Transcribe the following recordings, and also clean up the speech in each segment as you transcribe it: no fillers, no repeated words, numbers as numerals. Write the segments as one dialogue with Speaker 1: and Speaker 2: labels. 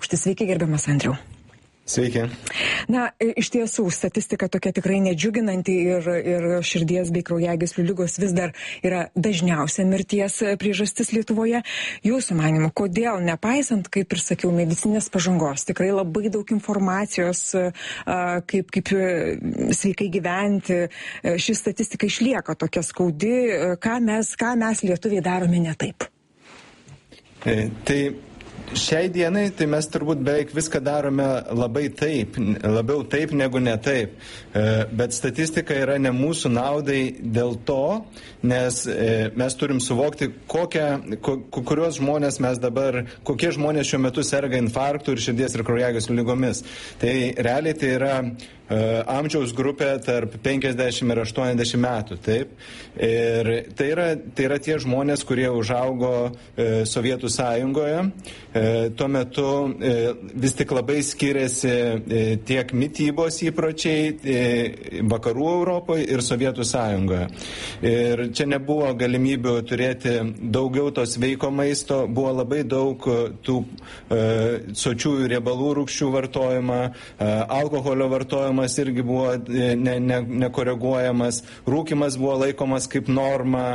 Speaker 1: Paukštis. Sveiki, gerbiamas Andriau.
Speaker 2: Sveiki.
Speaker 1: Na, iš tiesų, statistika tokia tikrai nedžiuginanti ir širdies bei kraujagyslių ligos vis dar yra dažniausia mirties priežastis Lietuvoje. Jūsų manymu, kodėl, nepaisant, kaip ir sakiau, medicinės pažangos, tikrai labai daug informacijos, kaip sveikai gyventi, ši statistika išlieka tokia skaudi, ką mes lietuviai darome ne taip?
Speaker 2: Tai šiai dienai tai mes turbūt beveik viską darome labiau taip negu ne taip. Bet statistika yra ne mūsų naudai dėl to, nes mes turim suvokti, kokie žmonės šiuo metu serga infarktų ir širdies ir kraujagyslių ligomis. Tai realiai tai yra amžiaus grupė tarp 50 ir 80 metų, taip. Ir tai yra tie žmonės, kurie užaugo Sovietų Sąjungoje. Tuo metu vis tik labai skiriasi tiek mitybos įpročiai vakarų Europoje ir Sovietų Sąjungoje. Ir čia nebuvo galimybių turėti daugiau to sveiko maisto, buvo labai daug tų sočiųjų riebalų rūgščių vartojama, alkoholio vartojimas irgi buvo nekoreguojamas, rūkymas buvo laikomas kaip norma.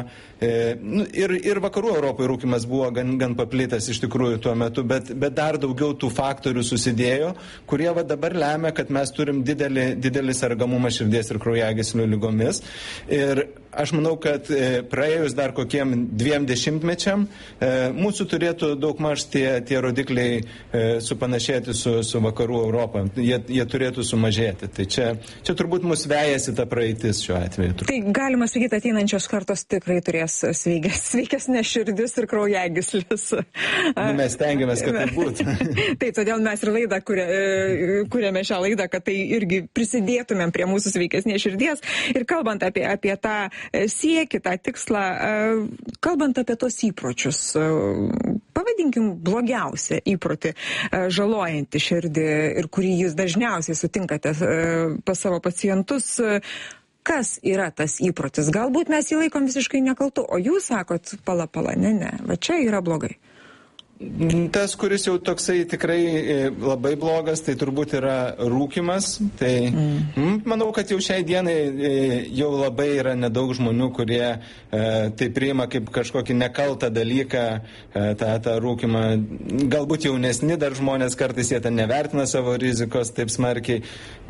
Speaker 2: Ir vakarų Europoje rūkymas buvo gan paplitęs iš tikrųjų tuo metu, bet dar daugiau tų faktorių susidėjo, kurie dabar lemia, kad mes turim didelį sergamumą širdies ir kraujagyslių ligomis. Ir aš manau, kad praėjus dar kokiem 2 dešimtmečiam mūsų turėtų daugmaž tie rodikliai supanašėti su vakarų Europą. Jie turėtų sumažėti. Tai čia turbūt mus vejasi ta praeitis šiuo atveju.
Speaker 1: Tai galima sakyti, ateinančios kartos tikrai turės sveikesnė širdis ir kraujagyslis.
Speaker 2: Mes stengiamės, kad tai būtų.
Speaker 1: Taip, todėl mes ir laidą kuriame šią laidą, kad tai irgi prisidėtumėm prie mūsų sveikesnės širdies. Ir kalbant apie tą siekį, tą tikslą, kalbant apie tos įpročius, pavadinkim blogiausią įprotį, žalojantį širdį ir kurį jūs dažniausiai sutinkate pas savo pacientus, kas yra tas įprotis? Galbūt mes jį laikom visiškai nekaltu, o jūs sakot, pala, ne, va čia yra blogai.
Speaker 2: Tas, kuris jau toksai tikrai labai blogas, tai turbūt yra rūkymas. Tai manau, kad jau šiai dienai jau labai yra nedaug žmonių, kurie tai priima kaip kažkokį nekaltą dalyką, tą rūkymą. Galbūt jaunesni dar žmonės, kartais jie ten nevertina savo rizikos taip smarkiai,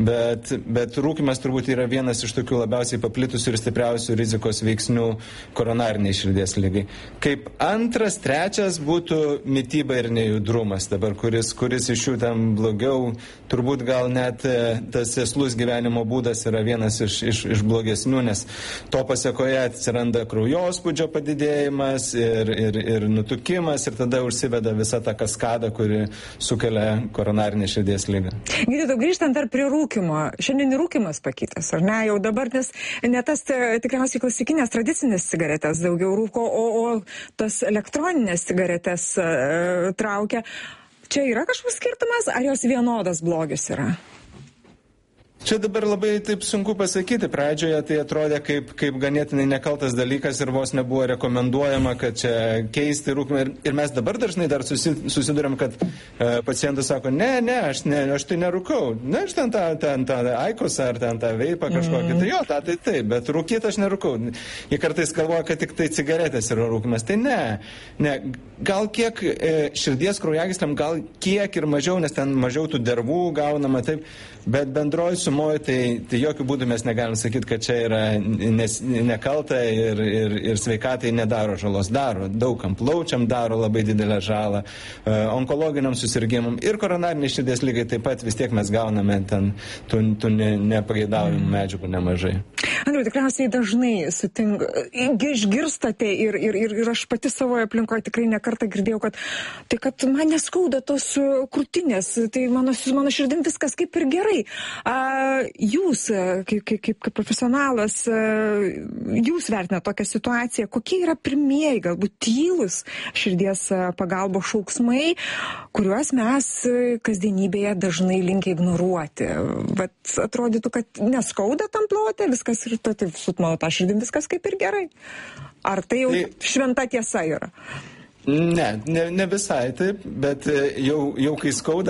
Speaker 2: bet rūkymas turbūt yra vienas iš tokių labiausiai paplitusių ir stipriausių rizikos veiksnių koronariniai širdies ligai. Kaip antras, trečias būtų mityba ir nejudrumas dabar, kuris iš jų ten blogiau, turbūt gal net tas sėslus gyvenimo būdas yra vienas iš blogesnių, nes to pasekoje atsiranda kraujospūdžio padidėjimas ir nutukimas ir tada užsiveda visa ta kaskada, kuri sukelia koronarinę širdies ligą.
Speaker 1: Gydytojau, grįžtant dar prie rūkymo, šiandien rūkymas pakitęs, ar ne? Jau dabar ne tas tikriausiai klasikinės tradicinės cigaretės daugiau rūko, o tas elektroninės cigaretės traukia. Čia yra kažkoks skirtumas, ar jos vienodas blogis yra?
Speaker 2: Čia dabar labai taip sunku pasakyti. Pradžioje tai atrodė kaip ganėtinai nekaltas dalykas ir vos nebuvo rekomenduojama, kad čia keisti rūkymą. Ir mes dabar dažnai dar susiduriam, kad pacientas sako, ne, aš tai nerūkau. Ne, aš ten tą aikosą ar ten tą veipą kažkokį. Tai jo, tai taip, bet rūkyti aš nerūkau. Jie kartais galvoja, kad tik tai cigaretės yra rūkymas. Tai ne. Gal kiek širdies kraujagysliam, gal kiek ir mažiau, nes ten mažiau tų dervų gaunama, taip. Bet bendroji sumoje, tai jokių būdų mes negalim sakyti, kad čia yra nekalta ir sveikatai nedaro žalos. Daro daugam, plaučiam daro labai didelę žalą, onkologiniam susirgimam ir koronariniai širdies lygai taip pat vis tiek mes gauname ten tų nepageidaujamų medžiagų nemažai.
Speaker 1: Andriau, tikriausiai dažnai išgirstate ir aš pati savoje aplinkoje tikrai nekartą girdėjau, kad man neskauda tos krūtinės, tai mano širdim viskas kaip ir gerai. Jūs, kaip profesionalas, jūs vertinate tokią situaciją, kokie yra pirmieji, galbūt tylus širdies pagalbos šauksmai, kuriuos mes kasdienybėje dažnai linkę ignoruoti. Vat atrodytų, kad neskauda tam plote, viskas ir taip sutmano tą širdim, viskas kaip ir gerai. Ar tai jau šventa tiesa yra?
Speaker 2: Ne visai taip, bet jau kai skauda,